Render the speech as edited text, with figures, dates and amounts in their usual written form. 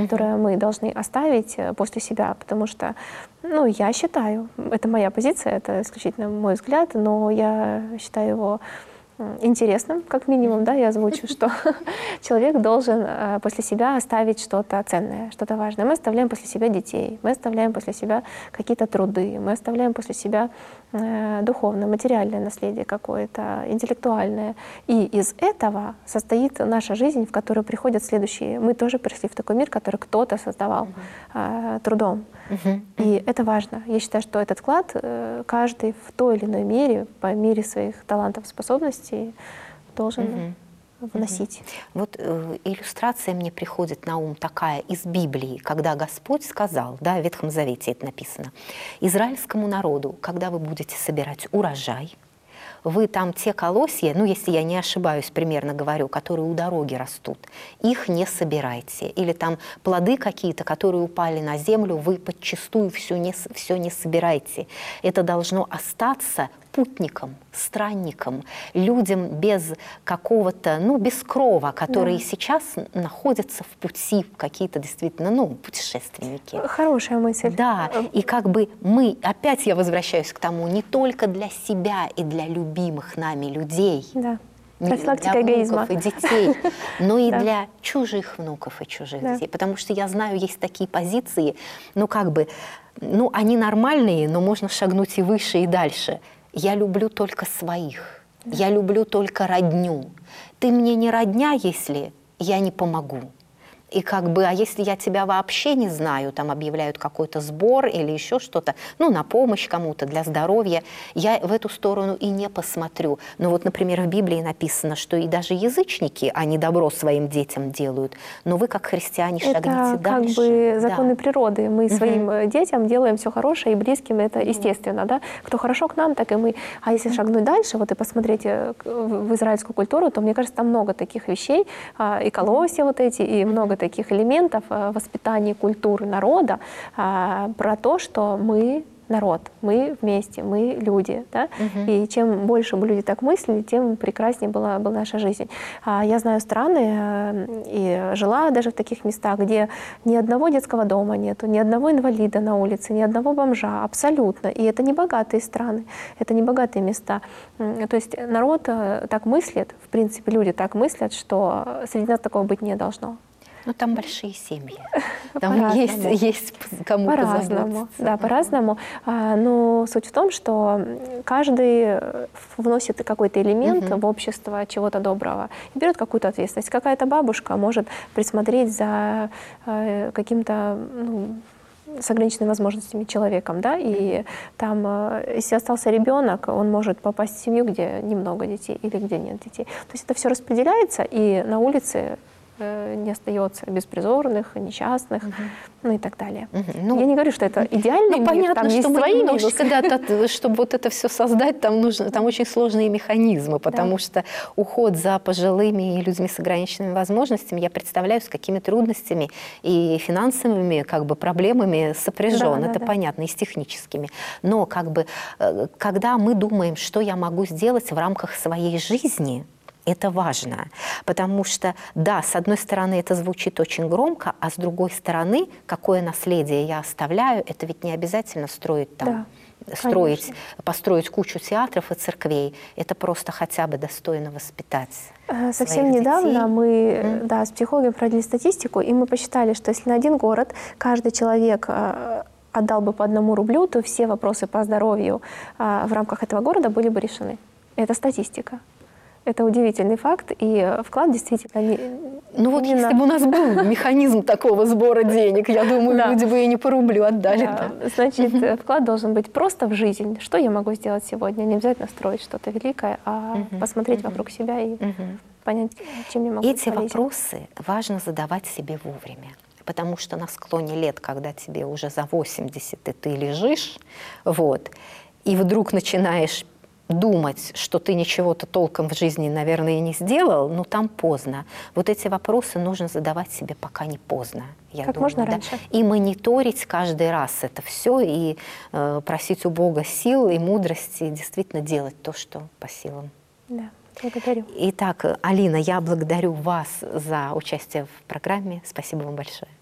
которое мы должны оставить после себя, потому что, ну, я считаю, это моя позиция, это исключительно мой взгляд, но я считаю его интересным, как минимум, да, я озвучу, что человек должен после себя оставить что-то ценное, что-то важное. Мы оставляем после себя детей, мы оставляем после себя какие-то труды, мы оставляем после себя духовное, материальное наследие какое-то, интеллектуальное. И из этого состоит наша жизнь, в которую приходят следующие. Мы тоже пришли в такой мир, который кто-то создавал трудом. И это важно. Я считаю, что этот вклад каждый в той или иной мере, по мере своих талантов, способностей, должен вносить. Вот иллюстрация мне приходит на ум такая из Библии, когда Господь сказал, да, в Ветхом Завете это написано, израильскому народу, когда вы будете собирать урожай, вы там те колосья, ну, если я не ошибаюсь, примерно говорю, которые у дороги растут, их не собирайте. Или там плоды какие-то, которые упали на землю, вы подчистую все не собирайте. Это должно остаться путникам, странникам, людям без какого-то, ну, без крова, которые сейчас находятся в пути, какие-то действительно, ну, путешественники. Хорошая мысль. Да, и как бы мы, опять я возвращаюсь к тому, не только для себя и для любимых нами людей, Да. не Профилактика для эгоизма. внуков и детей, но и для чужих внуков и чужих детей. Потому что я знаю, есть такие позиции, ну, как бы, ну, они нормальные, но можно шагнуть и выше, и дальше. Я люблю только своих, я люблю только родню. Ты мне не родня, если я не помогу. И как бы, а если я тебя вообще не знаю, там объявляют какой-то сбор или еще что-то, ну, на помощь кому-то, для здоровья, я в эту сторону и не посмотрю. Но вот, например, в Библии написано, что и даже язычники, они добро своим детям делают, но вы, как христиане, шагните дальше. Это как бы законы природы. Мы своим детям делаем все хорошее, и близким это естественно, да. Кто хорошо к нам, так и мы. А если шагнуть дальше, вот и посмотреть в израильскую культуру, то, мне кажется, там много таких вещей, и колосья вот эти, и много таких элементов воспитания культуры народа, про то, что мы народ, мы вместе, мы люди. Да? И чем больше бы люди так мыслили, тем прекраснее была наша жизнь. Я знаю страны и жила даже в таких местах, где ни одного детского дома нету, ни одного инвалида на улице, ни одного бомжа, абсолютно. И это не богатые страны, это не богатые места. То есть народ так мыслит, в принципе, люди так мыслят, что среди нас такого быть не должно. Ну, там большие семьи. Там есть кому позаботиться. Да, по-разному. Но суть в том, что каждый вносит какой-то элемент в общество чего-то доброго и берет какую-то ответственность. Какая-то бабушка может присмотреть за каким-то, ну, с ограниченными возможностями человеком, да, и там, если остался ребенок, он может попасть в семью, где немного детей или где нет детей. То есть это все распределяется, и на улице не остается беспризорных, несчастных, ну и так далее. Ну, я не говорю, что это идеальный мир, понятно, там что есть мы свои немножечко, минусы. чтобы вот это все создать, там очень сложные механизмы, потому что уход за пожилыми и людьми с ограниченными возможностями, я представляю, с какими трудностями и финансовыми как бы проблемами сопряжен, это понятно, и с техническими. Но как бы, когда мы думаем, что я могу сделать в рамках своей жизни, это важно, потому что, да, с одной стороны, это звучит очень громко, а с другой стороны, какое наследие я оставляю, это ведь не обязательно строить там, построить кучу театров и церквей, это просто хотя бы достойно воспитать. Совсем недавно мы с психологом провели статистику, и мы посчитали, что если на один город каждый человек отдал бы по 1 рублю, то все вопросы по здоровью в рамках этого города были бы решены. Это статистика. Это удивительный факт, и вклад действительно... Ну вот если бы у нас был механизм такого сбора денег, я думаю, люди бы и не по рублю отдали. Значит, вклад должен быть просто в жизнь. Что я могу сделать сегодня? Не обязательно строить что-то великое, а посмотреть вокруг себя и понять, чем я могу быть полезен. Эти вопросы важно задавать себе вовремя. Потому что на склоне лет, когда тебе уже за 80, и ты лежишь, вот, и вдруг начинаешь думать, что ты ничего-то толком в жизни, наверное, и не сделал, но там поздно. Вот эти вопросы нужно задавать себе, пока не поздно. Как можно раньше. И мониторить каждый раз это все, и просить у Бога сил и мудрости, и действительно делать то, что по силам. Да, благодарю. Итак, Алина, я благодарю вас за участие в программе. Спасибо вам большое.